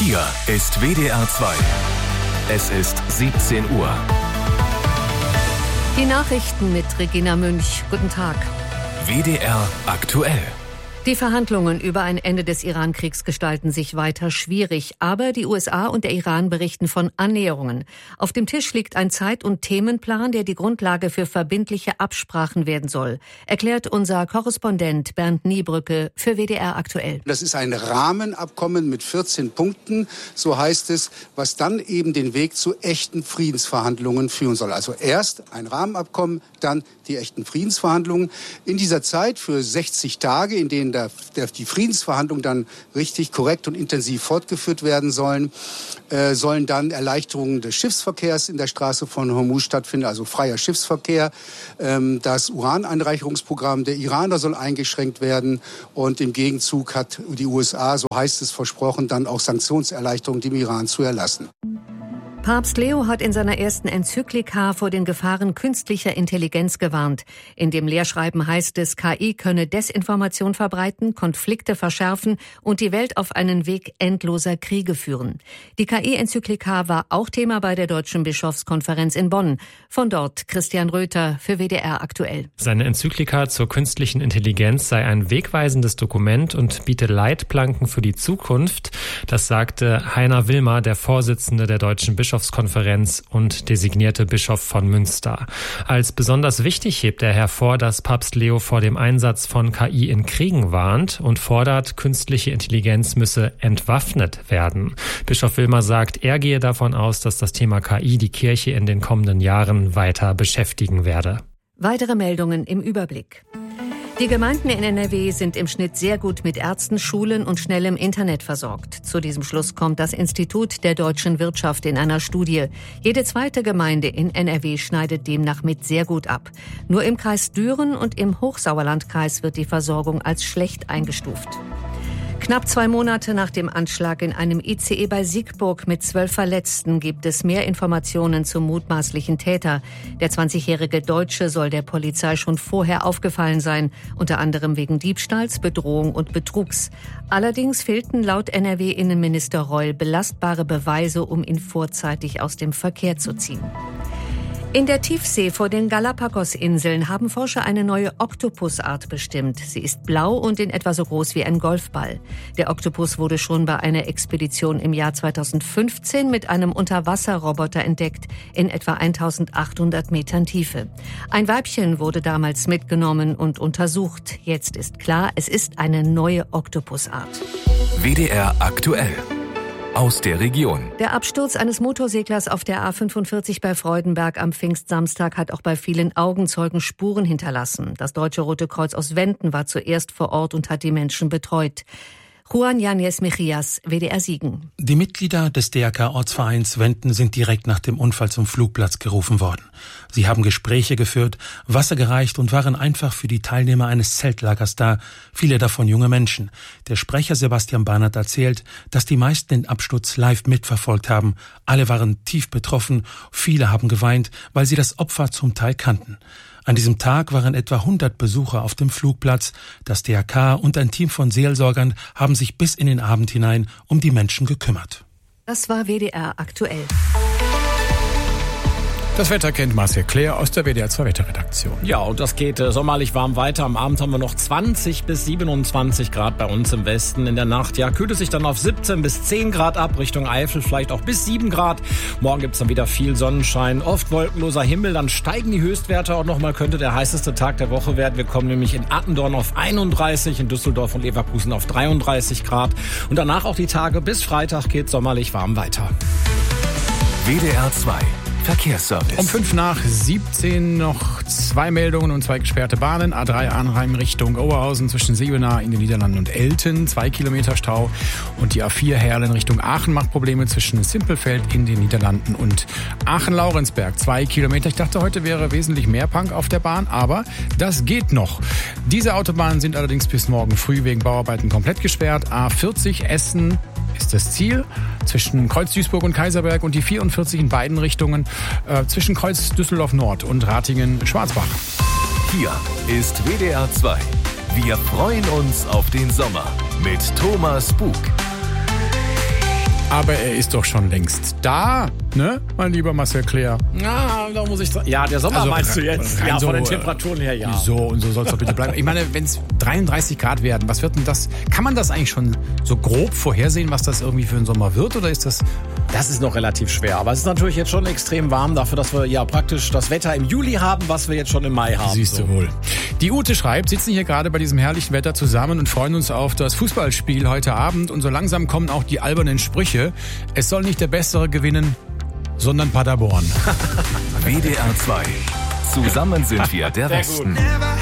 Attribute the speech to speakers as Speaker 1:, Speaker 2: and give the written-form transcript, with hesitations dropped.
Speaker 1: Hier ist WDR 2. Es ist 17 Uhr.
Speaker 2: Die Nachrichten mit Regina Münch. Guten Tag.
Speaker 1: WDR aktuell.
Speaker 2: Die Verhandlungen über ein Ende des Iran-Kriegs gestalten sich weiter schwierig, aber die USA und der Iran berichten von Annäherungen. Auf dem Tisch liegt ein Zeit- und Themenplan, der die Grundlage für verbindliche Absprachen werden soll, erklärt unser Korrespondent Bernd Niebrücke für WDR aktuell.
Speaker 3: Das ist ein Rahmenabkommen mit 14 Punkten, so heißt es, was dann eben den Weg zu echten Friedensverhandlungen führen soll. Also erst ein Rahmenabkommen, dann die echten Friedensverhandlungen. In dieser Zeit für 60 Tage, in denen die Friedensverhandlungen dann richtig korrekt und intensiv fortgeführt werden sollen, sollen dann Erleichterungen des Schiffsverkehrs in der Straße von Hormuz stattfinden, also freier Schiffsverkehr. Das Uraneinreicherungsprogramm der Iraner soll eingeschränkt werden und im Gegenzug hat die USA, so heißt es, versprochen, dann auch Sanktionserleichterungen dem Iran zu erlassen.
Speaker 2: Papst Leo hat in seiner ersten Enzyklika vor den Gefahren künstlicher Intelligenz gewarnt. In dem Lehrschreiben heißt es, KI könne Desinformation verbreiten, Konflikte verschärfen und die Welt auf einen Weg endloser Kriege führen. Die KI-Enzyklika war auch Thema bei der Deutschen Bischofskonferenz in Bonn. Von dort Christian Röther für WDR aktuell.
Speaker 4: Seine Enzyklika zur künstlichen Intelligenz sei ein wegweisendes Dokument und biete Leitplanken für die Zukunft. Das sagte Heiner Wilmer, der Vorsitzende der Deutschen Bischofskonferenz und designierte Bischof von Münster. Als besonders wichtig hebt er hervor, dass Papst Leo vor dem Einsatz von KI in Kriegen warnt und fordert, künstliche Intelligenz müsse entwaffnet werden. Bischof Wilmer sagt, er gehe davon aus, dass das Thema KI die Kirche in den kommenden Jahren weiter beschäftigen werde.
Speaker 2: Weitere Meldungen im Überblick. Die Gemeinden in NRW sind im Schnitt sehr gut mit Ärzten, Schulen und schnellem Internet versorgt. Zu diesem Schluss kommt das Institut der deutschen Wirtschaft in einer Studie. Jede zweite Gemeinde in NRW schneidet demnach mit sehr gut ab. Nur im Kreis Düren und im Hochsauerlandkreis wird die Versorgung als schlecht eingestuft. Knapp 2 Monate nach dem Anschlag in einem ICE bei Siegburg mit 12 Verletzten gibt es mehr Informationen zum mutmaßlichen Täter. Der 20-jährige Deutsche soll der Polizei schon vorher aufgefallen sein, unter anderem wegen Diebstahls, Bedrohung und Betrugs. Allerdings fehlten laut NRW-Innenminister Reul belastbare Beweise, um ihn vorzeitig aus dem Verkehr zu ziehen. In der Tiefsee vor den Galapagos-Inseln haben Forscher eine neue Oktopusart bestimmt. Sie ist blau und in etwa so groß wie ein Golfball. Der Oktopus wurde schon bei einer Expedition im Jahr 2015 mit einem Unterwasserroboter entdeckt, in etwa 1800 Metern Tiefe. Ein Weibchen wurde damals mitgenommen und untersucht. Jetzt ist klar, es ist eine neue Oktopusart.
Speaker 1: WDR aktuell. Aus der Region.
Speaker 2: Der Absturz eines Motorseglers auf der A45 bei Freudenberg am Pfingstsamstag hat auch bei vielen Augenzeugen Spuren hinterlassen. Das Deutsche Rote Kreuz aus Wenden war zuerst vor Ort und hat die Menschen betreut. Juan Yáñez Mejías, WDR Siegen.
Speaker 5: Die Mitglieder des DRK-Ortsvereins Wenden sind direkt nach dem Unfall zum Flugplatz gerufen worden. Sie haben Gespräche geführt, Wasser gereicht und waren einfach für die Teilnehmer eines Zeltlagers da, viele davon junge Menschen. Der Sprecher Sebastian Bahnert erzählt, dass die meisten den Absturz live mitverfolgt haben. Alle waren tief betroffen, viele haben geweint, weil sie das Opfer zum Teil kannten. An diesem Tag waren etwa 100 Besucher auf dem Flugplatz. Das DRK und ein Team von Seelsorgern haben sich bis in den Abend hinein um die Menschen gekümmert.
Speaker 2: Das war WDR aktuell.
Speaker 6: Das Wetter kennt Marcel Claire aus der WDR 2 Wetterredaktion.
Speaker 7: Ja, und das geht sommerlich warm weiter. Am Abend haben wir noch 20 bis 27 Grad bei uns im Westen. In der Nacht, ja, kühlt es sich dann auf 17 bis 10 Grad ab, Richtung Eifel vielleicht auch bis 7 Grad. Morgen gibt's dann wieder viel Sonnenschein, oft wolkenloser Himmel. Dann steigen die Höchstwerte auch nochmal, könnte der heißeste Tag der Woche werden. Wir kommen nämlich in Attendorn auf 31, in Düsseldorf und Leverkusen auf 33 Grad. Und danach auch die Tage bis Freitag geht sommerlich warm weiter.
Speaker 1: WDR 2. Verkehrsservice.
Speaker 6: Um 5:17 noch 2 Meldungen und 2 gesperrte Bahnen. A3 Arnheim Richtung Oberhausen zwischen Seebenau in den Niederlanden und Elten. 2 Kilometer Stau. Und die A4 Herlen Richtung Aachen macht Probleme zwischen Simpelfeld in den Niederlanden und Aachen-Laurensberg. 2 Kilometer. Ich dachte, heute wäre wesentlich mehr Punk auf der Bahn, aber das geht noch. Diese Autobahnen sind allerdings bis morgen früh wegen Bauarbeiten komplett gesperrt. A40 Essen ist das Ziel zwischen Kreuz Duisburg und Kaiserberg und die 44 in beiden Richtungen zwischen Kreuz Düsseldorf Nord und Ratingen Schwarzbach.
Speaker 1: Hier ist WDR 2. Wir freuen uns auf den Sommer mit Thomas Bug.
Speaker 6: Aber er ist doch schon längst da, ne, mein lieber Marcel Clair?
Speaker 7: Ja, da muss ich sagen. Ja, der Sommer meinst du jetzt? Ja,
Speaker 6: so,
Speaker 7: von den Temperaturen her, ja.
Speaker 6: So soll es doch bitte bleiben. Ich meine, wenn es 33 Grad werden, was wird denn das? Kann man das eigentlich schon so grob vorhersehen, was das irgendwie für ein Sommer wird? Oder ist das...
Speaker 7: Das ist noch relativ schwer. Aber es ist natürlich jetzt schon extrem warm dafür, dass wir ja praktisch das Wetter im Juli haben, was wir jetzt schon im Mai haben.
Speaker 6: Siehst du wohl. Die Ute schreibt, sitzen hier gerade bei diesem herrlichen Wetter zusammen und freuen uns auf das Fußballspiel heute Abend. Und so langsam kommen auch die albernen Sprüche. Es soll nicht der Bessere gewinnen, sondern Paderborn.
Speaker 1: WDR 2. Zusammen sind wir der Westen.